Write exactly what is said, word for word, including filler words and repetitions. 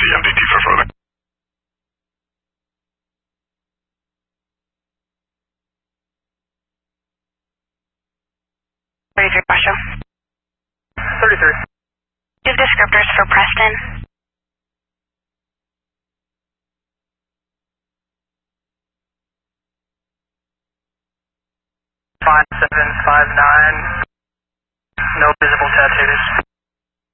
M D T for further. thirty-three, Basho. thirty-three. Give descriptors for Preston. five seven five nine. No visible tattoos.